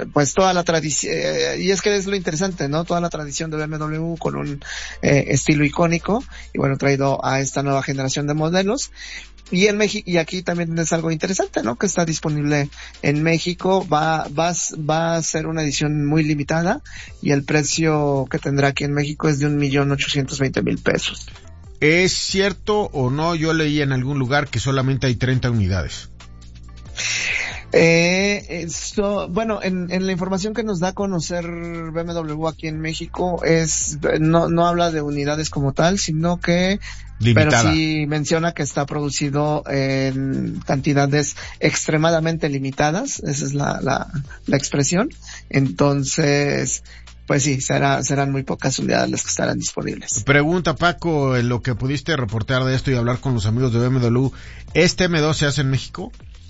pues toda la tradición, y es que es lo interesante, ¿no? Toda la tradición de BMW con un estilo icónico, y bueno, traído a esta nueva generación de modelos. Y en México, y aquí también es algo interesante, ¿no? Que está disponible en México, va a ser una edición muy limitada, y el precio que tendrá aquí en México es de 1,820,000 pesos. ¿Es cierto o no? Yo leí en algún lugar que solamente hay 30 unidades. Bueno, en la información que nos da a conocer BMW aquí en México no habla de unidades como tal, sino que limitada. Pero sí menciona que está producido en cantidades extremadamente limitadas, esa es la expresión. Entonces, pues sí, serán muy pocas unidades las que estarán disponibles. Pregunta, Paco, en lo que pudiste reportear de esto y hablar con los amigos de BMW, ¿este M2 se hace en México?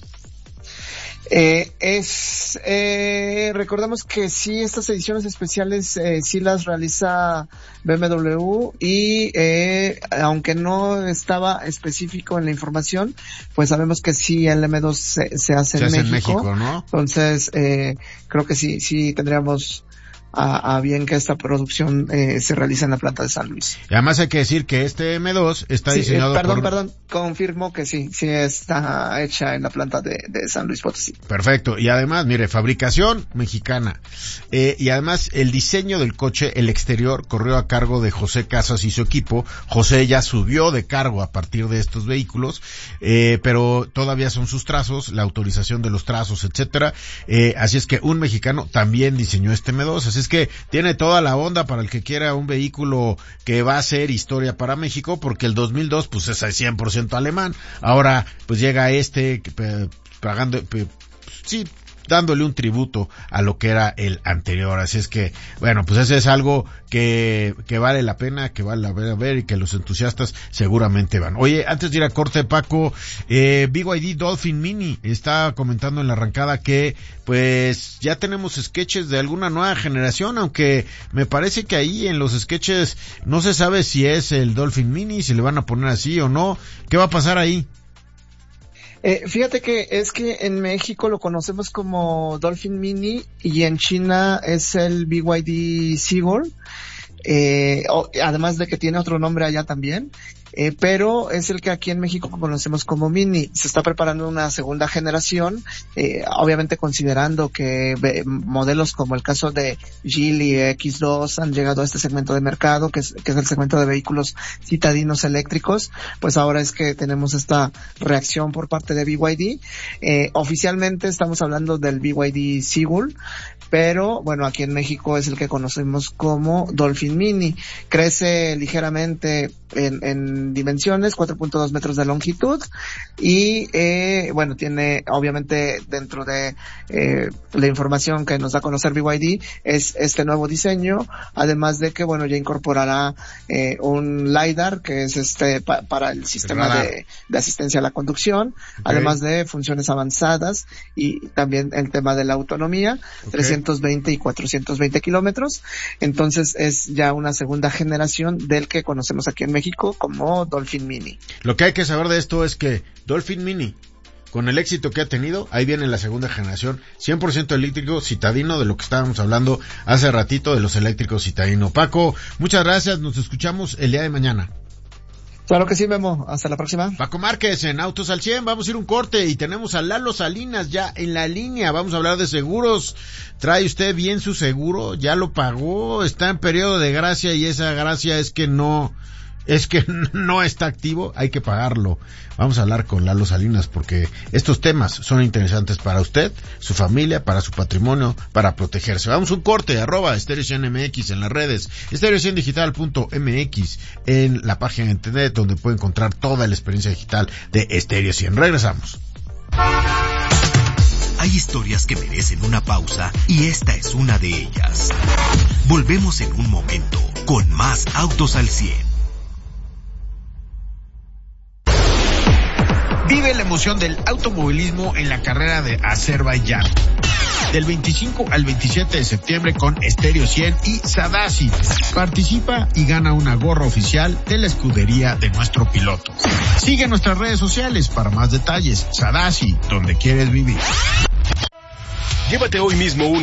Recordemos que sí, estas ediciones especiales sí las realiza BMW, y aunque no estaba específico en la información, pues sabemos que sí, el M2 se hace en México, ¿no? Entonces creo que sí tendríamos a bien que esta producción se realiza en la planta de San Luis. Y además hay que decir que este M2 está diseñado confirmo que sí está hecha en la planta de San Luis Potosí. Perfecto, y además, mire, fabricación mexicana, y además el diseño del coche, el exterior, corrió a cargo de José Casas y su equipo. José ya subió de cargo a partir de estos vehículos, pero todavía son sus trazos, la autorización de los trazos, etcétera, así es que un mexicano también diseñó este M2, así es que tiene toda la onda para el que quiera un vehículo que va a ser historia para México, porque el 2002 pues es 100% alemán. Ahora pues llega dándole un tributo a lo que era el anterior. Así es que, bueno, pues ese es algo que vale la pena, que vale la pena ver, y que los entusiastas seguramente van. Oye, antes de ir a corte, Paco, BYD Dolphin Mini está comentando en la arrancada que pues ya tenemos sketches de alguna nueva generación, aunque me parece que ahí en los sketches no se sabe si es el Dolphin Mini, si le van a poner así o no. ¿Qué va a pasar ahí? Fíjate que es que en México lo conocemos como Dolphin Mini, y en China es el BYD Seagull, además de que tiene otro nombre allá también. Pero es el que aquí en México conocemos como Mini. Se está preparando una segunda generación, obviamente considerando que modelos como el caso de Geely X2 han llegado a este segmento de mercado, que es el segmento de vehículos citadinos eléctricos. Pues ahora es que tenemos esta reacción por parte de BYD. Oficialmente estamos hablando del BYD Seagull, pero bueno, aquí en México es el que conocemos como Dolphin Mini. Crece ligeramente en dimensiones, 4.2 metros de longitud, y bueno, tiene obviamente dentro de la información que nos da a conocer BYD es este nuevo diseño, además de que bueno, ya incorporará un LiDAR, que es para el sistema de asistencia a la conducción, okay, además de funciones avanzadas, y también el tema de la autonomía, okay, 320 y 420 kilómetros. Entonces es ya una segunda generación del que conocemos aquí en México como Dolphin Mini. Lo que hay que saber de esto es que Dolphin Mini, con el éxito que ha tenido, ahí viene la segunda generación, 100% eléctrico citadino, de lo que estábamos hablando hace ratito de los eléctricos citadino. Paco, muchas gracias, nos escuchamos el día de mañana. Claro que sí, Memo. Hasta la próxima. Paco Márquez en Autos al 100. Vamos a ir un corte y tenemos a Lalo Salinas ya en la línea. Vamos a hablar de seguros. ¿Trae usted bien su seguro? ¿Ya lo pagó? ¿Está en periodo de gracia y esa gracia es que no está activo? Hay que pagarlo. Vamos a hablar con Lalo Salinas porque estos temas son interesantes para usted, su familia, para su patrimonio, para protegerse. Vamos a un corte, @StereoCienMX en las redes, StereoCienDigital.mx en la página de internet donde puede encontrar toda la experiencia digital de Stereo 100. Regresamos. Hay historias que merecen una pausa y esta es una de ellas. Volvemos en un momento con más Autos al 100. Vive la emoción del automovilismo en la carrera de Azerbaiyán. Del 25 al 27 de septiembre con Stereo 100 y Sadasi. Participa y gana una gorra oficial de la escudería de nuestro piloto. Sigue nuestras redes sociales para más detalles. Sadasi, donde quieres vivir. Llévate hoy mismo un